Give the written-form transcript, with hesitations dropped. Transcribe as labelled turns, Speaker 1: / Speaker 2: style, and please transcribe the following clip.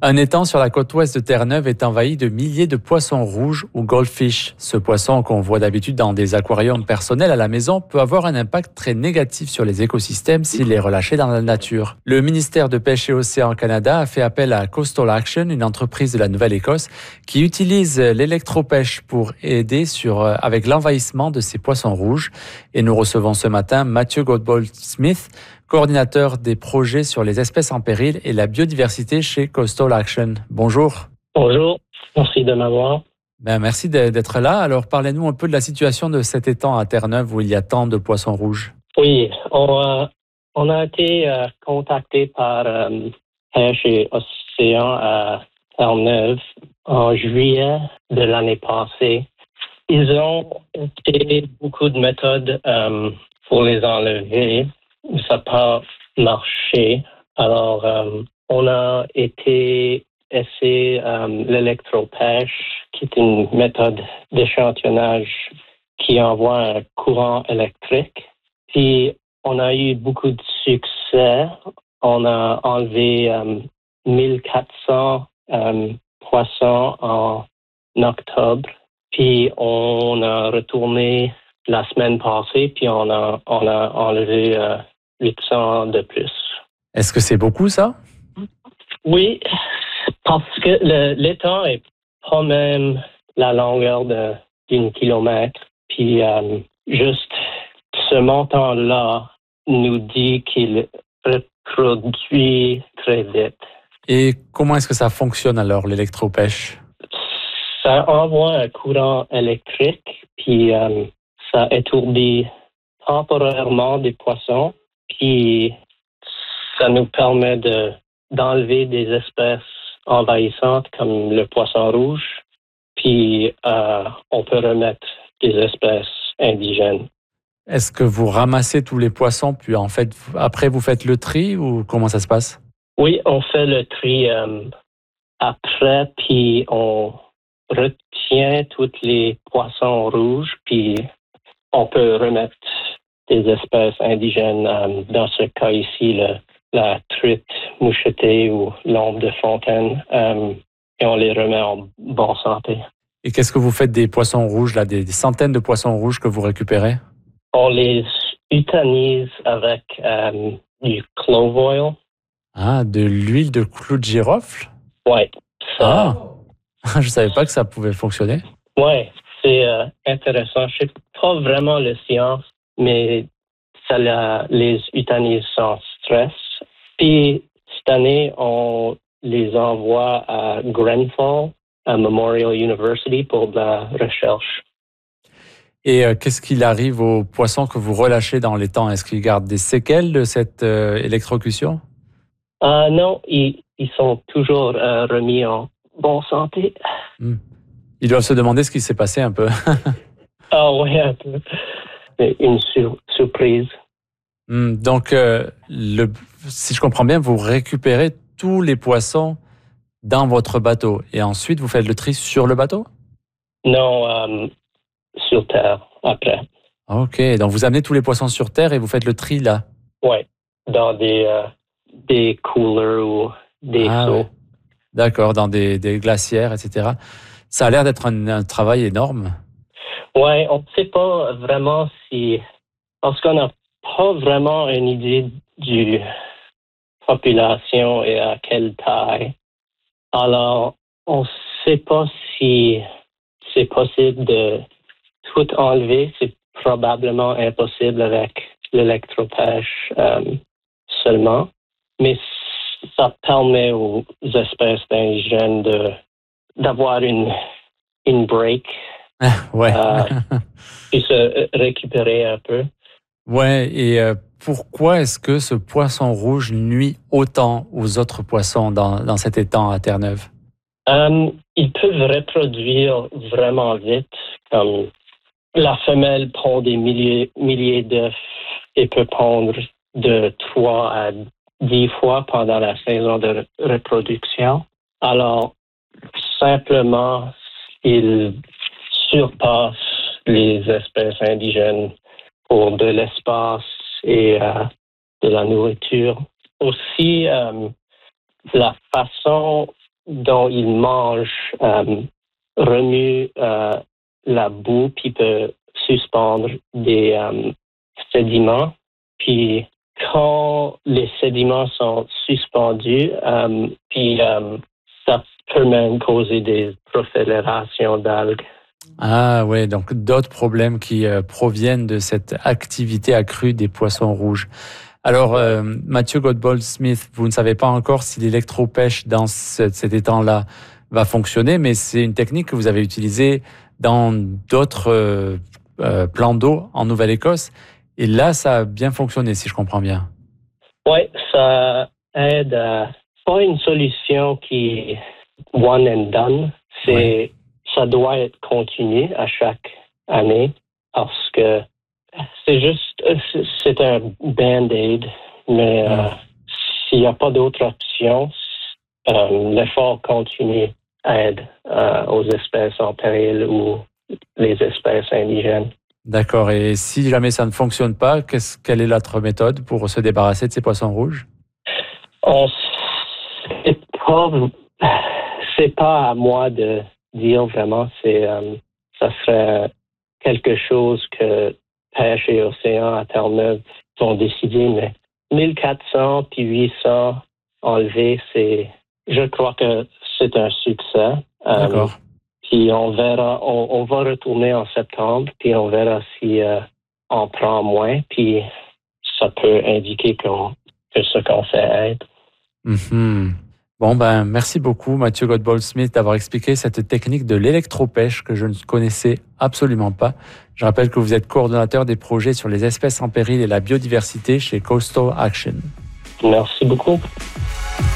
Speaker 1: Un étang sur la côte ouest de Terre-Neuve est envahi de milliers de poissons rouges ou goldfish. Ce poisson qu'on voit d'habitude dans des aquariums personnels à la maison peut avoir un impact très négatif sur les écosystèmes s'il est relâché dans la nature. Le ministère de Pêche et Océan Canada a fait appel à Coastal Action, une entreprise de la Nouvelle-Écosse, qui utilise l'électropêche pour aider avec l'envahissement de ces poissons rouges. Et nous recevons ce matin Mathieu Godbold-Smith, coordinateur des projets sur les espèces en péril et la biodiversité chez Coastal Action. Bonjour.
Speaker 2: Bonjour, merci de m'avoir.
Speaker 1: Merci d'être là. Alors, parlez-nous un peu de la situation de cet étang à Terre-Neuve où il y a tant de poissons rouges.
Speaker 2: Oui, on a été contacté par Pêche et Océan à Terre-Neuve en juillet de l'année passée. Ils ont essayé beaucoup de méthodes pour les enlever. Ça n'a pas marché. Alors, on a essayé l'électropêche, qui est une méthode d'échantillonnage qui envoie un courant électrique. Puis, on a eu beaucoup de succès. On a enlevé 1400 poissons en octobre. Puis, on a retourné la semaine passée, puis on a enlevé 800 de plus.
Speaker 1: Est-ce que c'est beaucoup, ça?
Speaker 2: Oui, parce que l'étang est pas même la longueur d'un kilomètre. Puis, juste ce montant-là nous dit qu'il reproduit très vite.
Speaker 1: Et comment est-ce que ça fonctionne alors, l'électropêche?
Speaker 2: Ça envoie un courant électrique, puis ça étourdit temporairement des poissons, puis ça nous permet d'enlever des espèces envahissantes comme le poisson rouge, puis on peut remettre des espèces indigènes.
Speaker 1: Est-ce que vous ramassez tous les poissons, puis en fait, après vous faites le tri ou comment ça se passe?
Speaker 2: Oui, on fait le tri après, puis on retient tous les poissons rouges, puis on peut remettre des espèces indigènes. Dans ce cas ici, la truite mouchetée ou l'ombre de fontaine, et on les remet en bonne santé.
Speaker 1: Et qu'est-ce que vous faites des poissons rouges, là, des centaines de poissons rouges que vous récupérez?
Speaker 2: On les euthanise avec du clove oil.
Speaker 1: Ah, de l'huile de clou de girofle?
Speaker 2: Oui.
Speaker 1: Je ne savais pas que ça pouvait fonctionner.
Speaker 2: Oui, c'est intéressant. Je ne sais pas vraiment la science, mais ça les euthanise sans stress. Puis, cette année, on les envoie à Grenfell, à Memorial University, pour de la recherche.
Speaker 1: Et qu'est-ce qu'il arrive aux poissons que vous relâchez dans l'étang? Est-ce qu'ils gardent des séquelles de cette électrocution?
Speaker 2: Non, ils sont toujours remis en bonne santé.
Speaker 1: Ils doivent se demander ce qui s'est passé un peu.
Speaker 2: Ah oui, un peu. C'est une surprise.
Speaker 1: Donc, si je comprends bien, vous récupérez tous les poissons dans votre bateau et ensuite vous faites le tri sur le bateau?
Speaker 2: Non, sur Terre, après.
Speaker 1: Ok, donc vous amenez tous les poissons sur Terre et vous faites le tri là?
Speaker 2: Oui, dans des coolers ou des seaux.
Speaker 1: Ouais. D'accord, dans des glacières, etc. Ça a l'air d'être un travail énorme.
Speaker 2: Oui, on ne sait pas vraiment parce qu'on n'a pas vraiment une idée du population et à quelle taille. Alors, on ne sait pas si c'est possible de tout enlever. C'est probablement impossible avec l'électropêche seulement. Mais ça permet aux espèces indigènes d'avoir une break.
Speaker 1: Ouais.
Speaker 2: Et se récupérer un peu.
Speaker 1: Ouais, et pourquoi est-ce que ce poisson rouge nuit autant aux autres poissons dans cet étang à Terre-Neuve?
Speaker 2: Ils peuvent reproduire vraiment vite. Comme la femelle pond des milliers d'œufs et peut pondre de 3 à 10 fois pendant la saison de reproduction. Alors, simplement, ils surpassent les espèces indigènes pour de l'espace et de la nourriture. Aussi, la façon dont ils mangent remue la boue, puis peut suspendre des sédiments. Puis quand les sédiments sont suspendus, ça peut même causer des proliférations d'algues.
Speaker 1: Ah ouais, donc d'autres problèmes qui proviennent de cette activité accrue des poissons rouges. Alors, Mathieu Godbold-Smith, vous ne savez pas encore si l'électropêche dans cet étang-là va fonctionner, mais c'est une technique que vous avez utilisée dans d'autres plans d'eau en Nouvelle-Écosse. Et là, ça a bien fonctionné, si je comprends bien.
Speaker 2: Oui, ça aide à pas une solution qui est one and done. Ça doit être continu à chaque année parce que c'est un band-aid, mais s'il n'y a pas d'autre option, l'effort continu aide aux espèces en péril ou les espèces indigènes.
Speaker 1: D'accord. Et si jamais ça ne fonctionne pas, quelle est l'autre méthode pour se débarrasser de ces poissons rouges?
Speaker 2: C'est pas à moi de dire vraiment. Ça serait quelque chose que Pêche et Océan à Terre-Neuve ont décidé, mais 1400 puis 800 enlevés, je crois que c'est un succès.
Speaker 1: D'accord.
Speaker 2: Puis on verra, on va retourner en septembre, puis on verra si on prend moins, puis ça peut indiquer que ce qu'on fait aide.
Speaker 1: Mm-hmm. Bon, merci beaucoup, Mathieu Godbold-Smith, d'avoir expliqué cette technique de l'électropêche que je ne connaissais absolument pas. Je rappelle que vous êtes coordonnateur des projets sur les espèces en péril et la biodiversité chez Coastal Action.
Speaker 2: Merci beaucoup.